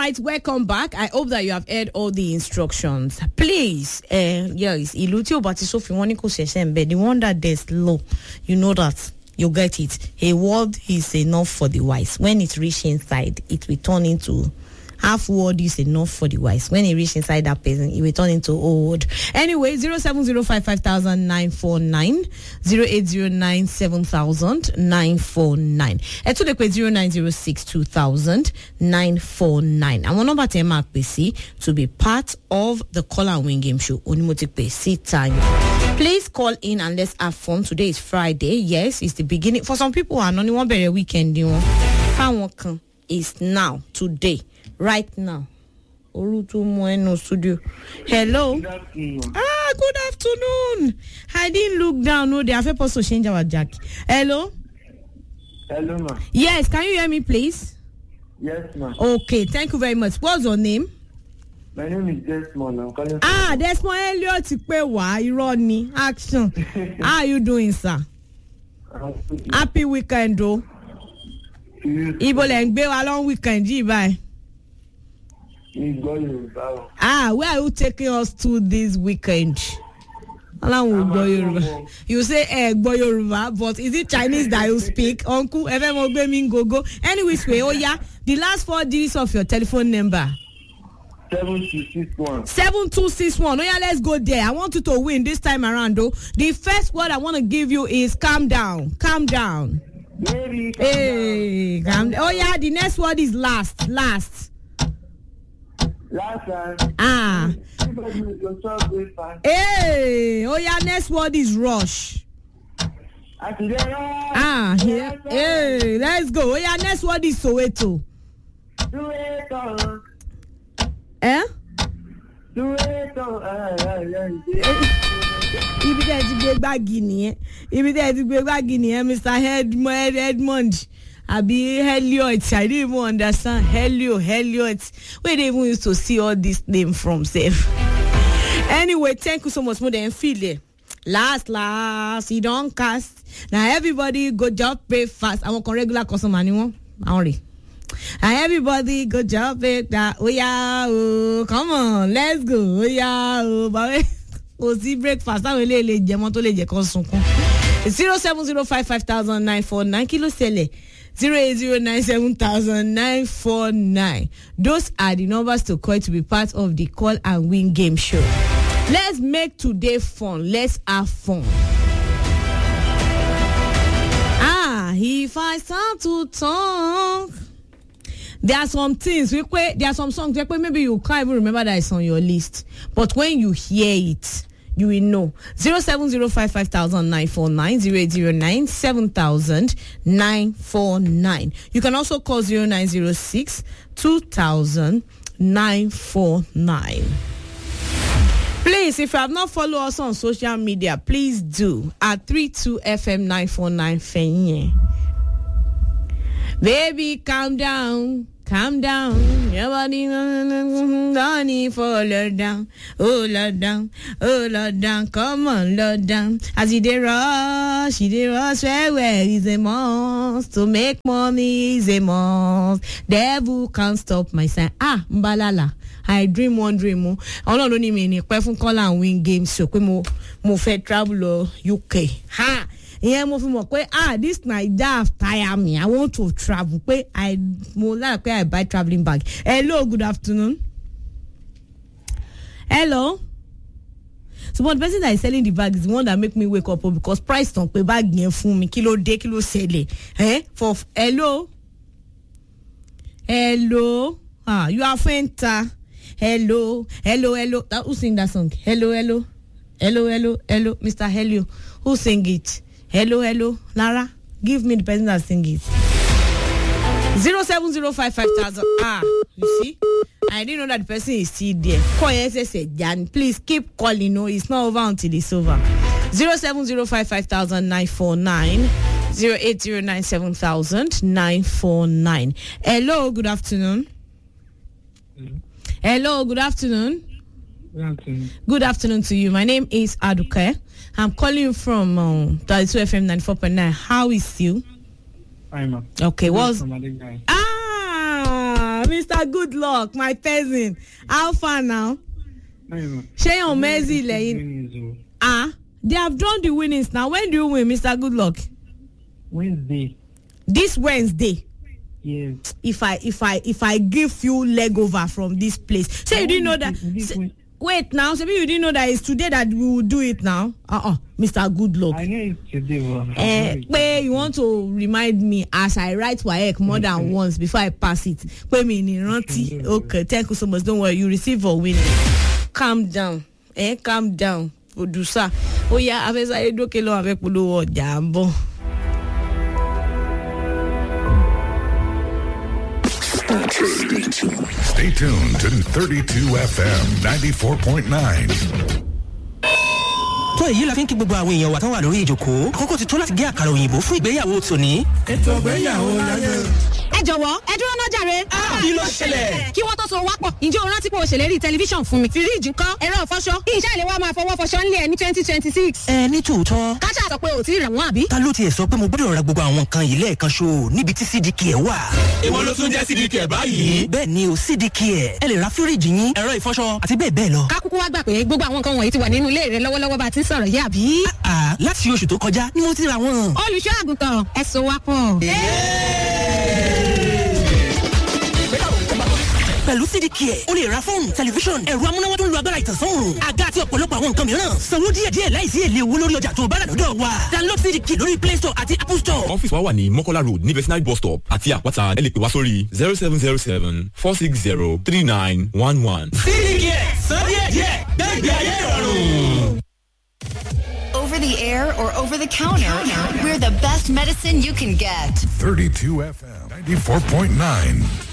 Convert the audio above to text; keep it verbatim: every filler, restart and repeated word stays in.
right, welcome back. I hope that you have heard all the instructions. Please, uh, yes, Iluti Obatisofi Waniko Shesembe, the one that there's low, you know that. You get it. A word is enough for the wise. When it reaches inside, it will turn into half word is enough for the wise. When it reaches inside that person, it will turn into old. Anyway, zero seven zero five five thousand nine four nine, zero eight zero nine seven thousand nine four nine. Et to the zero nine zero six two thousand nine four nine. I want number ten mark P C to be part of the Call and Win game show. Onimotic P C time. Please call in and let's have fun. Today is Friday. Yes, it's the beginning. For some people, I only one better weekend. You know, is now today. Right now. Orutu Moeno Studio. Hello. Good afternoon. Ah, good afternoon. I didn't look down. No, they have supposed to change our jack. Hello. Hello, ma. Yes, can you hear me, please? Yes, ma. Okay, thank you very much. What's your name? My name is Desmond. I'm calling. Ah, Desmond Elliot Ipewa, Ironi, action. How are you doing, sir? Happy weekend, though. Ibo le ngbe wa long weekend, ji bye. Ah, where are you taking us to this weekend? You say eh, Yoruba, but is it Chinese that you speak? Uncle, anyways, way, oh yeah, the last four digits of your telephone number. Seven two six one. Seven two six one. Oh yeah, let's go there. I want you to win this time around, though. The first word I want to give you is calm down. Calm down. Baby, calm hey, down. calm down. Oh yeah, the next word is last. Last. Last time. Ah. Hey, oh yeah, next word is rush. Ah, yeah. Hey, let's go. Oh yeah, next word is Soweto. Soweto. Eh? Soweto. Ibi tẹ́ ti gbé gbági nìyẹn. Ibi tẹ́ ti gbé gbági nìyẹn, Mister Edmond Edmond. Abi Heliot, I didn't even understand. Helio, Heliot. Where they even used to see all this name from, safe. Anyway, thank you so much more than feel it. Last, last, you don't cast. Now everybody go job pay fast. I want regular customer anyone. Only. Now everybody go job pay that. Oh yeah, oh, come on, let's go. Oh yeah, oh, but oh see breakfast. I will lay lay jemoto lay jekonsun. Zero seven zero five five thousand nine four nine kilo sele. Zero eight zero nine seven thousand nine four nine. Those are the numbers to call to be part of the Call and Win game show. Let's make today fun. Let's have fun. Ah, if I start to talk, there are some things we play, there are some songs we play, maybe you can't even remember that it's on your list, but when you hear it, you will know. Zero seven zero five five thousand nine four nine, zero eight zero nine seven thousand nine four nine. You can also call zero nine zero six two thousand nine four nine. Please, if you have not followed us on social media, please do at three two F M nine four nine Fenye. Baby, calm down. Calm down, your body don't need for Lord down, oh Lord down, oh Lord down, come on Lord down. As you dey rush, you dey rush where where is a must to make money is a must. Devil can't stop my sign. Ah, mbalala. I dream one dream mo. Ọlọ́run ló ní mi ní pẹ́ fún Call and Win game show pé mo mo fẹ́ travel lọ U K. Ha. Yeah, mo fi mọ̀ pé ah this Naija tire me. I want to travel. Pé I mo like pé I buy traveling bag. Hello, good afternoon. Hello. So but the person that is selling the bag is the one that make me wake up because price don't pay bag yẹn fún mi kilo de kilo sele. Eh? For hello. Hello. Ah, you are Fenta. Hello. Hello, hello. That, who sing that song? Hello, hello. Hello, hello, hello. Mister Helio. Who sing it? Hello, hello, Lara. Give me the person that sing it. Zero seven zero five five thousand. Ah, you see, I didn't know that the person is still there. Call S S Jan. Please keep calling. No, it's not over until it's over. Zero seven zero five five thousand nine four nine. Zero eight zero nine seven thousand nine four nine. Hello, good afternoon. Hello. Hello, good afternoon. Good afternoon. Good afternoon to you. My name is Aduke. I'm calling you from um, thirty-two F M ninety-four point nine. How is you? Fine, ma'am. Okay, what's... From Adegai. Ah, Mister Mister Goodluck, my cousin. How far now? Ṣé on Mercy lẹ́yìn? Ah, they have done the winnings now. When do you win, Mister Goodluck? Wednesday. This Wednesday. Yes. If I if I if I give you leg over from this place, so you didn't know that. Say, wait now, so you didn't know that it's today that we will do it now. Uh uh, Mister Goodluck. I know it's today, but Eh, wait, you want to remind me as I write W A E C more than okay. once before I pass it. Wait me in Ranti. Okay, thank you so much. Don't worry, you receive a winning. Calm down. Eh, calm down. Producer. Oh yeah, I've said okay lo avec polo jambo. Stay tuned to thirty-two F M ninety-four point nine. tó èyí la fi ń kí gbogbo àwọn èèyàn wa tán wà lórí ìjókòó àkókò ti tó láti gé àkàrà òyìnbó fún ìgbéyàwó tòní. ètò ìgbéyàwó láyé. ẹ jọ̀wọ́ ẹ dúró náà jàre. kí ló ṣẹlẹ̀. kí wọ́n tó so wápọ̀ ǹjẹ́ o rántí pé o ṣèlérí tẹlifíṣàn fún mi. fíríìjì ńkọ́ ẹ̀rọ ìfọṣọ iṣẹ́ ìléwọ́ máa fọwọ́ fọṣọ ńlẹ̀ ní twenty twenty six. ẹ ní tòótọ́. káṣá sọ pé o ti rẹ̀ wọ́n àbí. ta ló tiẹ̀ sọ pé mo gbọ́dọ̀ ra gbogbo àwọn nǹkan yìí lẹ́ẹ̀kan ṣo níbi tí C D K ẹ̀ wà. èwo ló tún jẹ́ C D K báyìí. bẹ́ẹ̀ ni o C D K ẹ̀ ẹ lè ra fíríìjì yín ẹ̀rọ ìfọṣọ àti bẹ́ẹ̀ bẹ́ẹ̀ lọ. kákúkú wá gbà pé gbogbo àwọn nǹkan wọ̀nyí ti wà nínú ilé rẹ lọ́wọ́lọ́wọ́ bá a ti ń sọ̀rọ̀ yìí àbí. àà láti oṣù tó kọjá ni mo ti ra wọn. olùṣọ́ àgùntàn ẹ so wápọ̀. pẹ̀lú C D K ẹ̀ o lè ra fóònù tẹlifíṣọ̀n ẹ̀rọ amúnáwá tó ń lo agbára ìtànsán àga àti ọ̀pọ̀lọpọ̀ àwọn nǹkan mìíràn sanwó díẹ̀díẹ̀ láìsí èlé owó lórí ọjà tó bá rà lọ́dọ̀ wa download C D K lórí Play Store àti Apple Store. ọ́fíìsì wa wà ní Mọ́kọ́lá road ní vetinary bus stop àti àpáta ẹ lè pè wá sórí zero seven zero seven four six zero three nine one one. C D K san díẹ̀díẹ̀ gbẹ̀gbẹ̀ ayé ìrọ̀rùn. Over the air or over the counter, we're the best medicine you can get. thirty-two F M ninety-four point nine.